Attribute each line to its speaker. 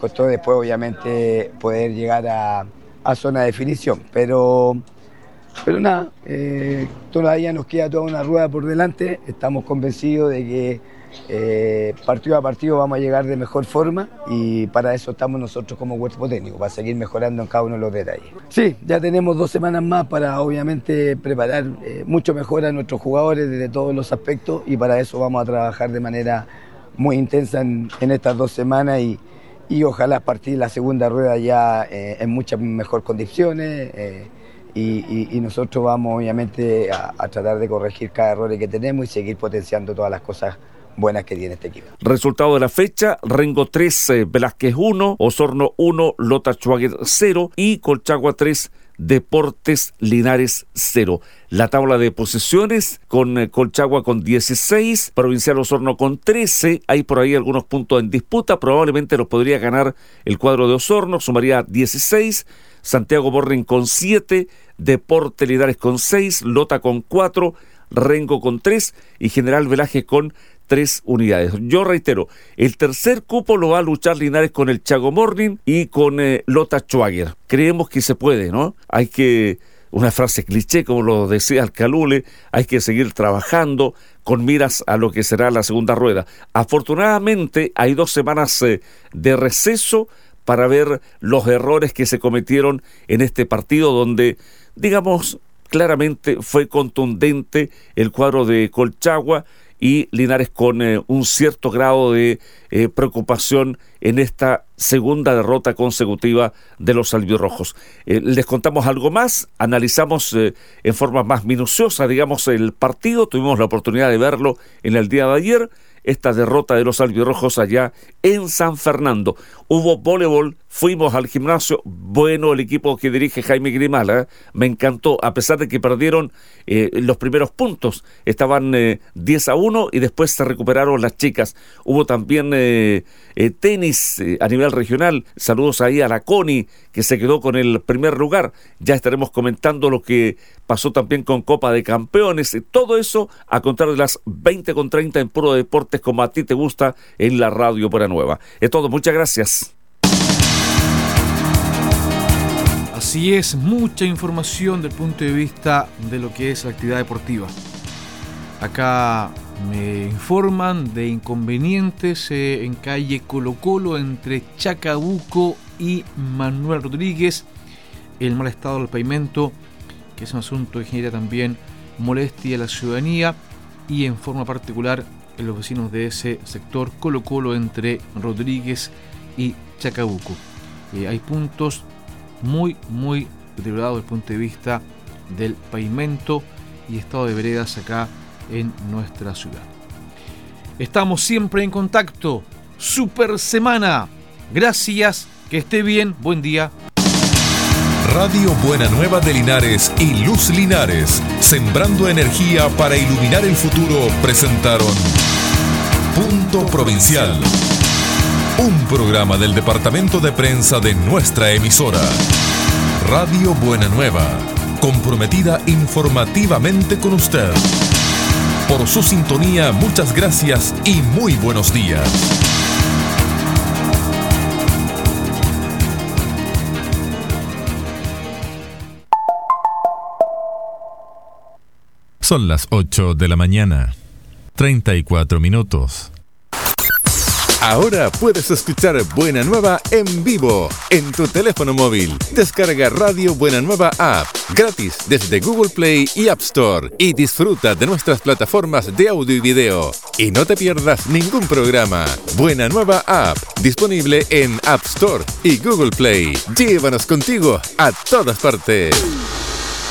Speaker 1: costó después obviamente poder llegar a zona de definición, pero nada, todavía nos queda toda una rueda por delante. Estamos convencidos de que partido a partido vamos a llegar de mejor forma y para eso estamos nosotros como cuerpo técnico, para seguir mejorando en cada uno de los detalles. Sí, ya tenemos 2 semanas más para obviamente preparar mucho mejor a nuestros jugadores desde todos los aspectos y para eso vamos a trabajar de manera muy intensa en estas 2 semanas y ojalá partir la segunda rueda ya en muchas mejor condiciones. Y nosotros vamos obviamente a tratar de corregir cada error que tenemos y seguir potenciando todas las cosas buenas que tiene este equipo.
Speaker 2: Resultado de la fecha: Rengo 3, Velázquez 1, Osorno 1, Lota Schwager 0 y Colchagua 3, Deportes Linares 0. La tabla de posiciones con Colchagua con 16, Provincial Osorno con 13, hay por ahí algunos puntos en disputa, probablemente los podría ganar el cuadro de Osorno, sumaría 16, Santiago Morning con 7, Deportes Linares con 6, Lota con 4, Rengo con 3 y General Velázquez con 3 unidades. Yo reitero, el tercer cupo lo va a luchar Linares con el Chago Morning y con Lota Schwager. Creemos que se puede, ¿no? Hay que, una frase cliché como lo decía Alcalule, hay que seguir trabajando con miras a lo que será la segunda rueda. Afortunadamente hay 2 semanas de receso para ver los errores que se cometieron en este partido donde, digamos, claramente fue contundente el cuadro de Colchagua y Linares con un cierto grado de preocupación en esta segunda derrota consecutiva de los albirrojos. Les contamos algo más, analizamos en forma más minuciosa, digamos, el partido, tuvimos la oportunidad de verlo en el día de ayer, esta derrota de los albirrojos allá en San Fernando. Hubo voleibol, fuimos al gimnasio, bueno el equipo que dirige Jaime Grimala, me encantó, a pesar de que perdieron los primeros puntos, estaban 10-1 y después se recuperaron las chicas. Hubo también tenis a nivel regional, saludos ahí a la Coni, que se quedó con el primer lugar, ya estaremos comentando lo que pasó también con Copa de Campeones, todo eso a contar de las 20:30 en Puro Deportes, como a ti te gusta en la Radio Buena Nueva. Es todo, muchas gracias.
Speaker 3: Así es, mucha información del punto de vista de lo que es la actividad deportiva. Acá me informan de inconvenientes en calle Colo Colo entre Chacabuco y Manuel Rodríguez. El mal estado del pavimento, que es un asunto que genera también molestia a la ciudadanía y en forma particular en los vecinos de ese sector Colo Colo entre Rodríguez y Chacabuco. Hay puntos muy deteriorados desde el punto de vista del pavimento y estado de veredas acá en nuestra ciudad. Estamos siempre en contacto. Super semana. Gracias, que esté bien, buen día.
Speaker 4: Radio Buena Nueva de Linares y Luz Linares, sembrando energía para iluminar el futuro, presentaron Punto Provincial, un programa del departamento de prensa de nuestra emisora. Radio Buena Nueva, comprometida informativamente con usted. Por su sintonía, muchas gracias y muy buenos días. Son las 8 de la mañana, 34 minutos. Ahora puedes escuchar Buena Nueva en vivo en tu teléfono móvil. Descarga Radio Buena Nueva App gratis desde Google Play y App Store y disfruta de nuestras plataformas de audio y video. Y no te pierdas ningún programa. Buena Nueva App, disponible en App Store y Google Play. Llévanos contigo a todas partes.